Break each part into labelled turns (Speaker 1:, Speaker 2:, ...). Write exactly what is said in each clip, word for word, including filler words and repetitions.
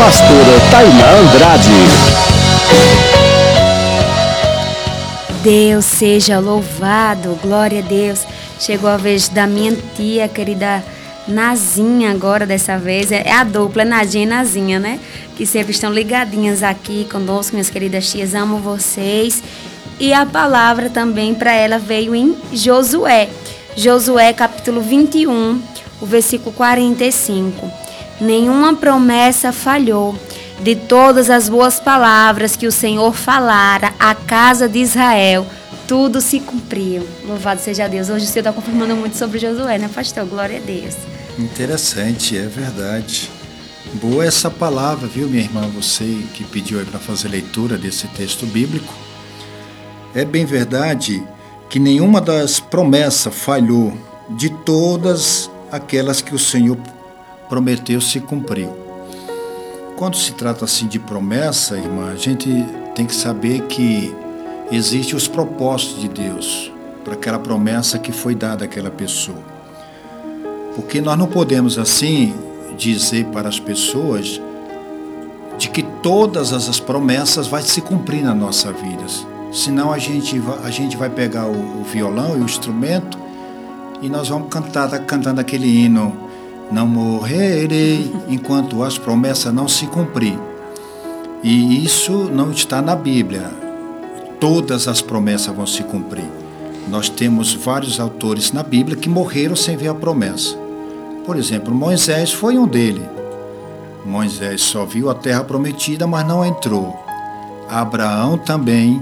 Speaker 1: pastora Tainá Andrade.
Speaker 2: Deus seja louvado, glória a Deus. Chegou a vez da minha tia, querida Nazinha, agora dessa vez. É a dupla, Nadinha e Nazinha, né? Que sempre estão ligadinhas aqui conosco, minhas queridas tias. Amo vocês. E a palavra também para ela veio em Josué. Josué, capítulo vinte e um, o versículo quarenta e cinco. Nenhuma promessa falhou. De todas as boas palavras que o Senhor falara à casa de Israel, tudo se cumpriu. Louvado seja Deus. Hoje o Senhor está confirmando muito sobre Josué, né, pastor? Glória a Deus.
Speaker 3: Interessante, é verdade. Boa essa palavra, viu, minha irmã? Você que pediu aí para fazer leitura desse texto bíblico. É bem verdade que nenhuma das promessas falhou. De todas aquelas que o Senhor prometeu se cumpriu. Quando se trata assim de promessa, irmã, a gente tem que saber que existem os propósitos de Deus para aquela promessa que foi dada àquela pessoa. Porque nós não podemos assim dizer para as pessoas de que todas as promessas vão se cumprir na nossa vida. Senão a gente vai, a gente vai pegar o, o violão e o instrumento e nós vamos cantar, cantando aquele hino: não morrerei enquanto as promessas não se cumprir. E isso não está na Bíblia. Todas as promessas vão se cumprir. Nós temos vários autores na Bíblia que morreram sem ver a promessa. Por exemplo, Moisés foi um dele. Moisés só viu a terra prometida, mas não entrou. Abraão também,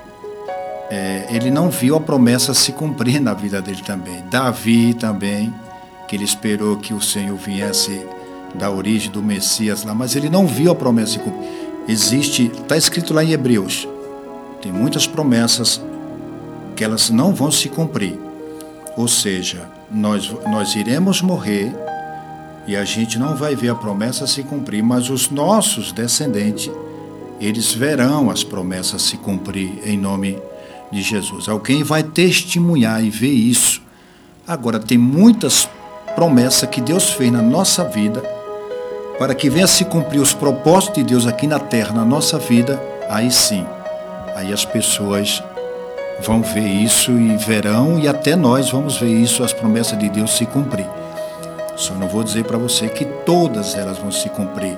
Speaker 3: é, ele não viu a promessa se cumprir na vida dele também. Davi também, que ele esperou que o Senhor viesse da origem do Messias lá, mas ele não viu a promessa se cumprir. Existe, está escrito lá em Hebreus, tem muitas promessas que elas não vão se cumprir. Ou seja, nós, nós iremos morrer e a gente não vai ver a promessa se cumprir, mas os nossos descendentes, eles verão as promessas se cumprir em nome de Jesus. Alguém vai testemunhar e ver isso. Agora, tem muitas promessas que Deus fez na nossa vida para que venha se cumprir os propósitos de Deus aqui na terra, na nossa vida. Aí sim, aí as pessoas vão ver isso e verão, e até nós vamos ver isso, as promessas de Deus se cumprir. Só não vou dizer para você que todas elas vão se cumprir,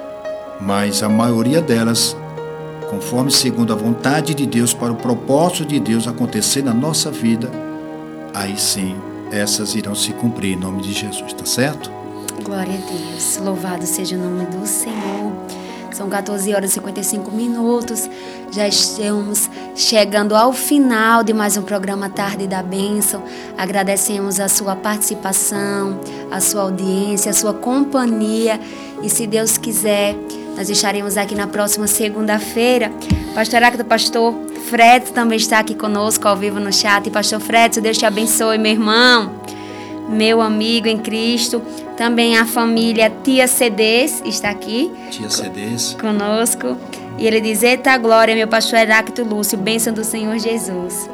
Speaker 3: mas a maioria delas, conforme segundo a vontade de Deus, para o propósito de Deus acontecer na nossa vida, aí sim, essas irão se cumprir em nome de Jesus, tá certo?
Speaker 2: Glória a Deus, louvado seja o nome do Senhor. São quatorze horas e cinquenta e cinco minutos, já estamos chegando ao final de mais um programa Tarde da Bênção. Agradecemos a sua participação, a sua audiência, a sua companhia, e se Deus quiser, nós estaremos aqui na próxima segunda-feira. Pastor Heráclito, pastor Fred também está aqui conosco ao vivo no chat. E pastor Fred, Deus te abençoe, meu irmão, meu amigo em Cristo. Também a família Tia Cedês está aqui.
Speaker 3: Tia Cedês.
Speaker 2: Conosco. E ele diz: eita glória, meu pastor Heráclito Lúcio, bênção do Senhor Jesus.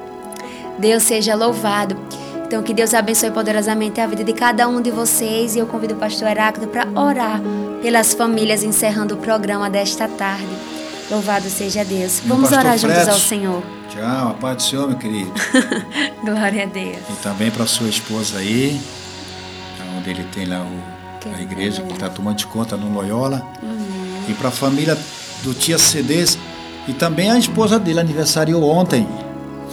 Speaker 2: Deus seja louvado. Então, que Deus abençoe poderosamente a vida de cada um de vocês. E eu convido o pastor Heráclito para orar pelas famílias, encerrando o programa desta tarde. Louvado seja Deus. Vamos orar juntos Fred, ao Senhor.
Speaker 3: Tchau, a paz do Senhor, meu querido.
Speaker 2: Glória a Deus.
Speaker 3: E também para sua esposa aí, onde ele tem lá o, a igreja, que está tomando de conta no Loyola. Uhum. E para a família do Tia Cedês, e também a esposa dele aniversariou ontem.